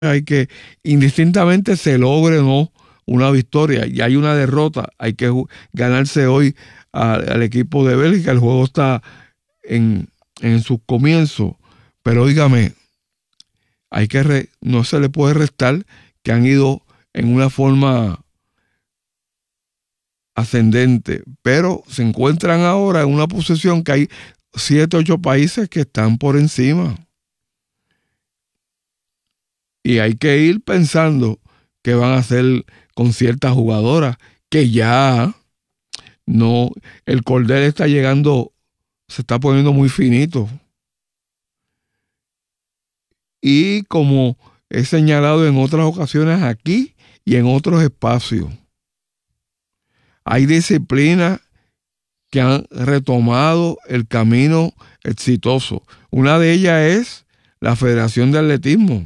hay que, indistintamente se logre o no una victoria y hay una derrota, hay que ganarse hoy al equipo de Bélgica. El juego está en sus comienzos, pero dígame, no se le puede restar que han ido en una forma ascendente, pero se encuentran ahora en una posición que hay 7, 8 países que están por encima. Y hay que ir pensando qué van a hacer con ciertas jugadoras que ya no, el cordel está llegando, se está poniendo muy finito. Y como he señalado en otras ocasiones aquí y en otros espacios, hay disciplinas que han retomado el camino exitoso. Una de ellas es la Federación de Atletismo,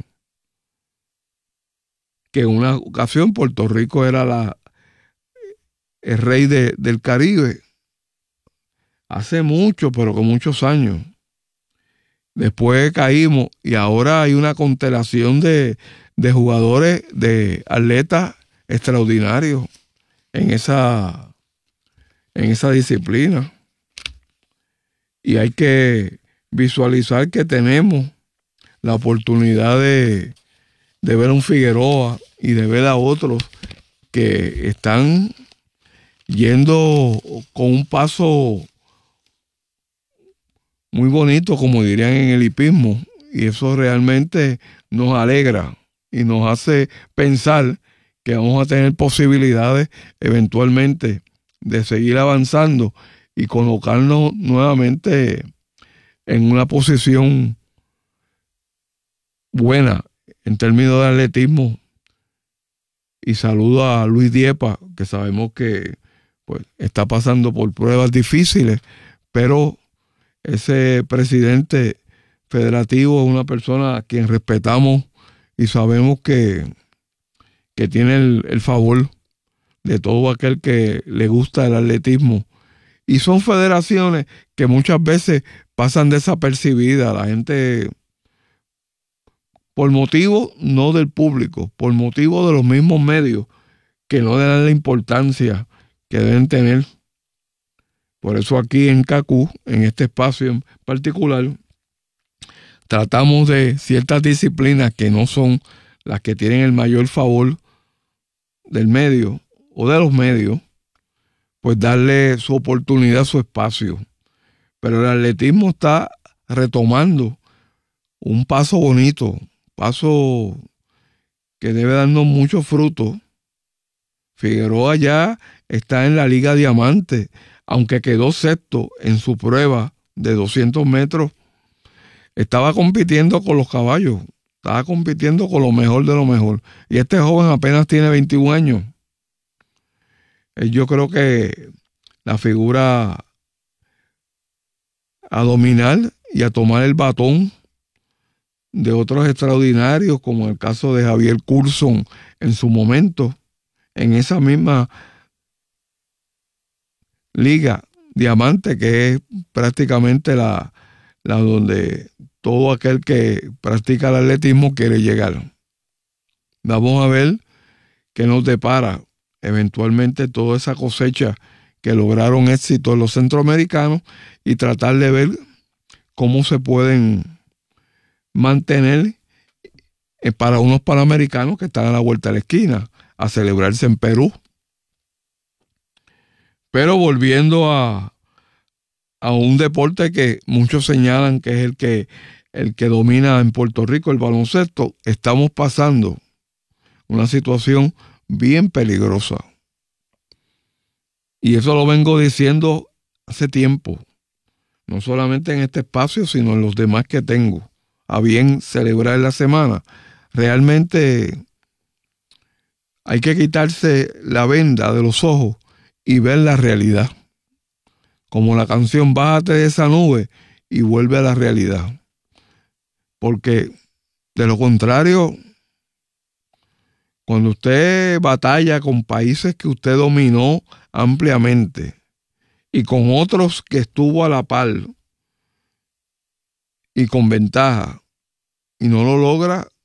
que en una ocasión Puerto Rico era el rey del Caribe, hace mucho, pero con muchos años. Después caímos y ahora hay una constelación de jugadores, de atletas extraordinarios en esa disciplina. Y hay que visualizar que tenemos la oportunidad de ver a un Figueroa y de ver a otros que están yendo con un paso muy bonito, como dirían en el hipismo, y eso realmente nos alegra y nos hace pensar que vamos a tener posibilidades eventualmente de seguir avanzando y colocarnos nuevamente en una posición buena en términos de atletismo. Y saludo a Luis Diepa, que sabemos que pues, está pasando por pruebas difíciles, pero ese presidente federativo es una persona a quien respetamos y sabemos que tiene el favor de todo aquel que le gusta el atletismo. Y son federaciones que muchas veces pasan desapercibidas. La gente, por motivo no del público, por motivo de los mismos medios, que no le dan la importancia que deben tener. Por eso aquí en CACU, en este espacio en particular, tratamos de ciertas disciplinas que no son las que tienen el mayor favor del medio o de los medios, pues darle su oportunidad, su espacio. Pero el atletismo está retomando un paso bonito, paso que debe darnos muchos frutos. Figueroa ya está en la Liga Diamante, aunque quedó sexto en su prueba de 200 metros. Estaba compitiendo con los caballos, estaba compitiendo con lo mejor de lo mejor. Y este joven apenas tiene 21 años. Yo creo que la figura a dominar y a tomar el batón de otros extraordinarios, como el caso de Javier Coulson en su momento, en esa misma Liga Diamante, que es prácticamente la donde todo aquel que practica el atletismo quiere llegar. Vamos a ver qué nos depara eventualmente toda esa cosecha que lograron éxito en los centroamericanos y tratar de ver cómo se pueden mantener para unos panamericanos que están a la vuelta de la esquina, a celebrarse en Perú. Pero volviendo a un deporte que muchos señalan que es el que domina en Puerto Rico, el baloncesto, estamos pasando una situación bien peligrosa. Y eso lo vengo diciendo hace tiempo, no solamente en este espacio, sino en los demás que tengo a bien celebrar la semana. Realmente hay que quitarse la venda de los ojos y ver la realidad. Como la canción Bájate de esa nube y vuelve a la realidad. Porque de lo contrario, cuando usted batalla con países que usted dominó ampliamente y con otros que estuvo a la par y con ventaja y no lo logra,